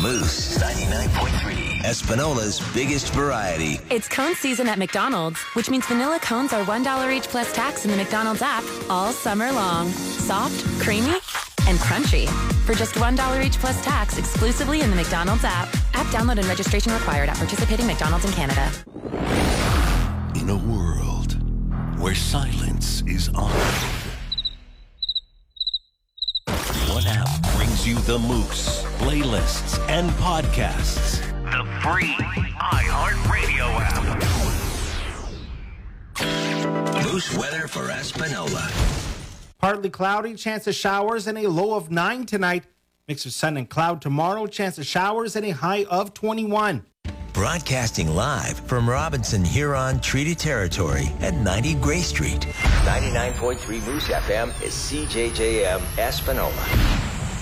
Moose 99.3, Espinola's biggest variety. It's cone season at McDonald's, which means vanilla cones are $1 each plus tax in the McDonald's app all summer long. Soft, creamy, and crunchy. For just $1 each plus tax exclusively in the McDonald's app. App download and registration required at participating McDonald's in Canada. In a world where silence is honored, one app brings you the Moose playlists and podcasts. The free iHeartRadio app. Moose weather for Espinola. Partly cloudy, chance of showers, and a low of 9 tonight. Mix of sun and cloud tomorrow, chance of showers, and a high of 21. Broadcasting live from Robinson Huron Treaty Territory at 90 Gray Street. 99.3 Moose FM is CJJM Espinola.